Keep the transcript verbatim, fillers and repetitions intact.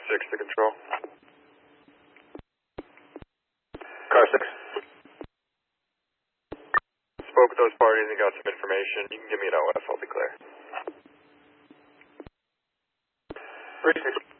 six to control. Car six. Spoke with those parties and got some information. You can give me an O F, I'll be clear. three six.